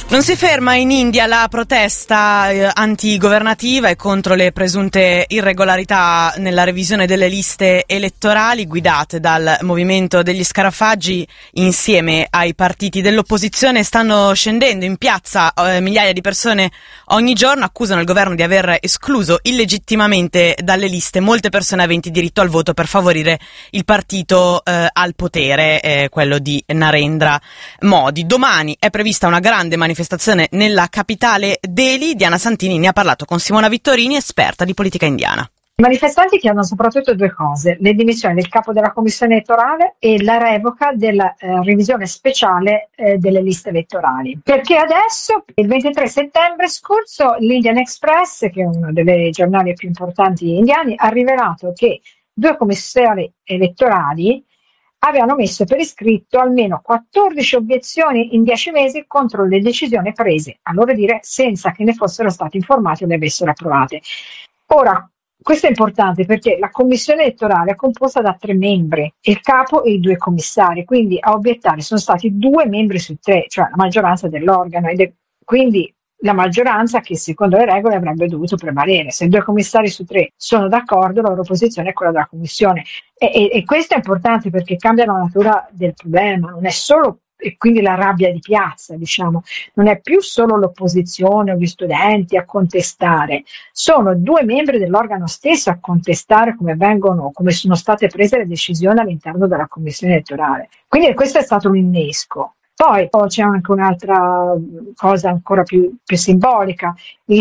Non si ferma in India la protesta antigovernativa e contro le presunte irregolarità nella revisione delle liste elettorali guidate dal movimento degli scarafaggi. Insieme ai partiti dell'opposizione stanno scendendo in piazza migliaia di persone ogni giorno, accusano il governo di aver escluso illegittimamente dalle liste molte persone aventi diritto al voto per favorire il partito al potere, quello di Narendra Modi. Domani è prevista una grande manifestazione nella capitale Delhi. Diana Santini ne ha parlato con Simona Vittorini, esperta di politica indiana. I manifestanti chiedono soprattutto due cose: le dimissioni del capo della commissione elettorale e la revoca della revisione speciale delle liste elettorali. Perché adesso, il 23 settembre scorso, l'Indian Express, che è uno dei giornali più importanti indiani, ha rivelato che due commissari elettorali avevano messo per iscritto almeno 14 obiezioni in 10 mesi contro le decisioni prese, a loro dire, senza che ne fossero stati informati o le avessero approvate. Ora, questo è importante perché la commissione elettorale è composta da 3 membri, il capo e i 2 commissari, quindi a obiettare sono stati 2 membri su 3, cioè la maggioranza dell'organo, quindi la maggioranza che secondo le regole avrebbe dovuto prevalere. Se 2 commissari su 3 sono d'accordo, la loro posizione è quella della commissione. E questo è importante perché cambia la natura del problema, non è solo, e quindi la rabbia di piazza, diciamo, non è più solo l'opposizione o gli studenti a contestare, sono 2 membri dell'organo stesso a contestare come sono state prese le decisioni all'interno della commissione elettorale. Quindi questo è stato un innesco. Poi c'è anche un'altra cosa ancora più simbolica.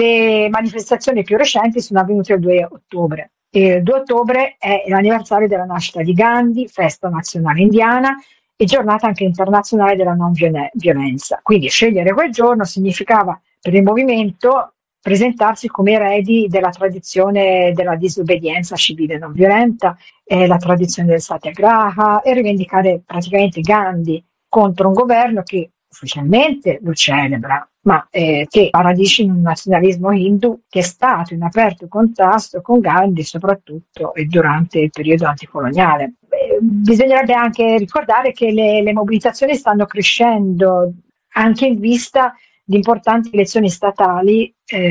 Le manifestazioni più recenti sono avvenute il 2 ottobre. Il 2 ottobre è l'anniversario della nascita di Gandhi, festa nazionale indiana e giornata anche internazionale della non violenza. Quindi scegliere quel giorno significava per il movimento presentarsi come eredi della tradizione della disobbedienza civile non violenta, la tradizione del satyagraha, e rivendicare praticamente Gandhi contro un governo che ufficialmente lo celebra, ma che ha radici in un nazionalismo hindu che è stato in aperto contrasto con Gandhi, soprattutto durante il periodo anticoloniale. Bisognerebbe anche ricordare che le mobilitazioni stanno crescendo anche in vista di importanti elezioni statali,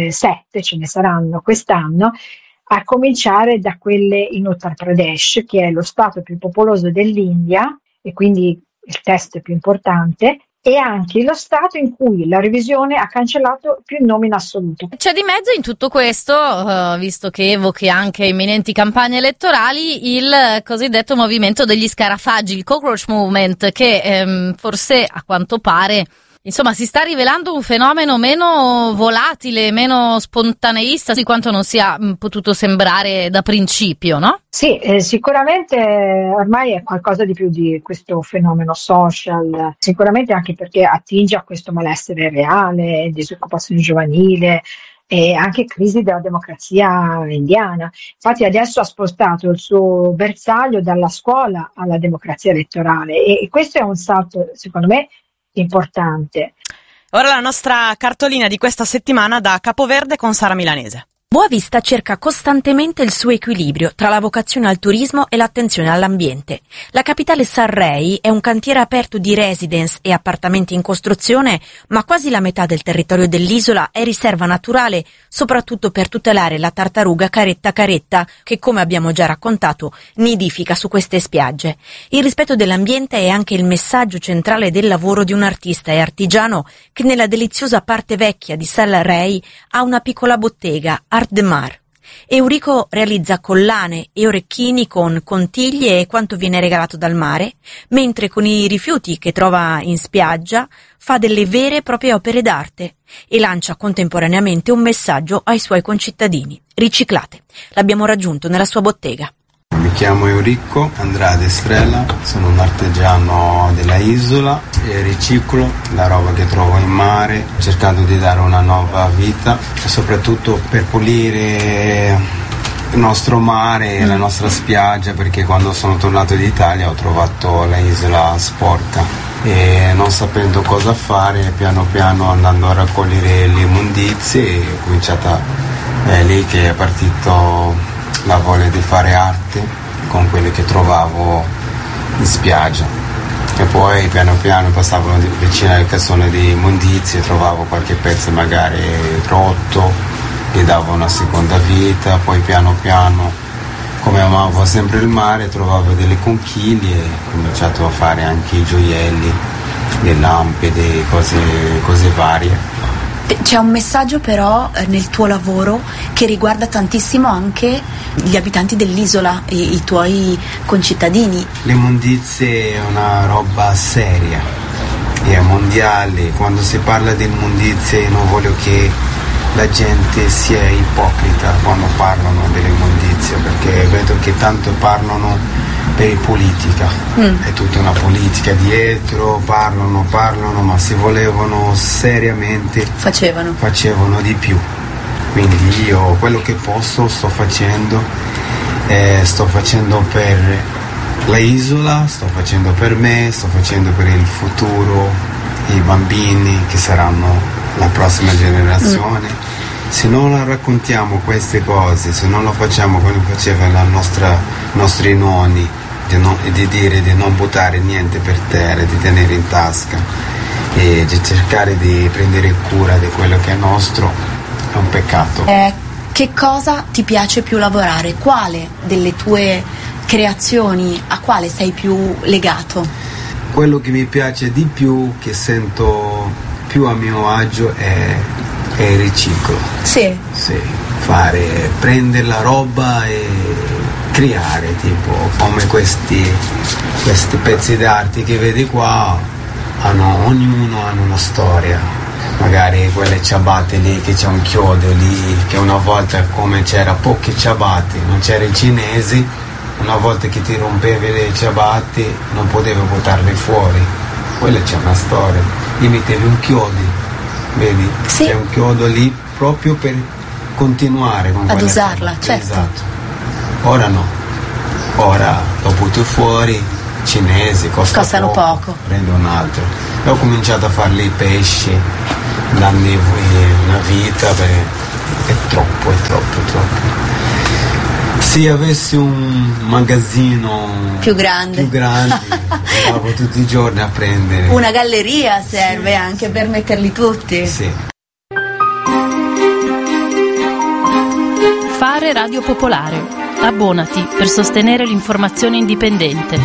7 ce ne saranno quest'anno, a cominciare da quelle in Uttar Pradesh, che è lo stato più popoloso dell'India e quindi il test più importante, e anche lo stato in cui la revisione ha cancellato più nomi in assoluto. C'è di mezzo in tutto questo, visto che evochi anche imminenti campagne elettorali, il cosiddetto movimento degli scarafaggi, il Cockroach Movement, che forse a quanto pare insomma si sta rivelando un fenomeno meno volatile, meno spontaneista di quanto non sia potuto sembrare da principio, no? Sì, sicuramente ormai è qualcosa di più di questo fenomeno social, sicuramente anche perché attinge a questo malessere reale, disoccupazione giovanile e anche crisi della democrazia indiana. Infatti adesso ha spostato il suo bersaglio dalla scuola alla democrazia elettorale e questo è un salto, secondo me, importante. Ora la nostra cartolina di questa settimana da Capoverde con Sara Milanese. Boa Vista cerca costantemente il suo equilibrio tra la vocazione al turismo e l'attenzione all'ambiente. La capitale Sarrei è un cantiere aperto di residence e appartamenti in costruzione, ma quasi la metà del territorio dell'isola è riserva naturale, soprattutto per tutelare la tartaruga caretta caretta, che, come abbiamo già raccontato, nidifica su queste spiagge. Il rispetto dell'ambiente è anche il messaggio centrale del lavoro di un artista e artigiano che nella deliziosa parte vecchia di Sarrei ha una piccola bottega, Art de Mar. Eurico realizza collane e orecchini con conchiglie e quanto viene regalato dal mare, mentre con i rifiuti che trova in spiaggia fa delle vere e proprie opere d'arte e lancia contemporaneamente un messaggio ai suoi concittadini: riciclate. L'abbiamo raggiunto nella sua bottega. Mi chiamo Eurico Andrade Estrella, sono un artigiano della isola e riciclo la roba che trovo in mare, cercando di dare una nuova vita e soprattutto per pulire il nostro mare e la nostra spiaggia, perché quando sono tornato in Italia ho trovato la isola sporca e non sapendo cosa fare, piano piano andando a raccogliere le immondizie, è cominciata lì che è partito la voglia di fare arte con quelle che trovavo in spiaggia E poi piano piano passavano vicino alle cassone di immondizie, trovavo qualche pezzo magari rotto, gli davo una seconda vita, poi piano piano, come amavo sempre il mare, trovavo delle conchiglie e ho cominciato a fare anche i gioielli, le lampade, cose varie. C'è un messaggio però nel tuo lavoro che riguarda tantissimo anche gli abitanti dell'isola, i tuoi concittadini. L'immondizia è una roba seria, è mondiale. Quando si parla di immondizia non voglio che la gente sia ipocrita quando parlano dell'immondizia, perché vedo che tanto parlano per politica, è tutta una politica dietro, parlano, ma se volevano seriamente facevano di più. Quindi io quello che posso sto facendo per la isola, sto facendo per me, sto facendo per il futuro, i bambini che saranno la prossima generazione. Se non la raccontiamo queste cose, se non lo facciamo come facevano i nostri nonni, di dire di non buttare niente per terra, di tenere in tasca e di cercare di prendere cura di quello che è nostro, è un peccato. Che cosa ti piace più lavorare? Quale delle tue creazioni, a quale sei più legato? Quello che mi piace di più, che sento più a mio agio, è il riciclo. Sì. Prendere la roba e creare, tipo come questi pezzi d'arte che vedi qua, ognuno ha una storia. Magari quelle ciabatte lì che c'è un chiodo lì, che una volta, come c'era poche ciabatte, non c'era i cinesi, una volta che ti rompevi le ciabatte non potevi buttarle fuori, quella c'è una storia. Gli mettevi un chiodo, vedi? Sì. C'è un chiodo lì proprio per continuare con ad usarla, certo. Esatto. Ora no, ora lo butto fuori, cinesi, costano poco, prendo un altro. E ho cominciato a farli i pesci, darmi una vita, è troppo. Se avessi un magazzino più grande andavo tutti i giorni a prendere. Una galleria serve anche per metterli tutti. Sì. Fare Radio Popolare. Abbonati per sostenere l'informazione indipendente.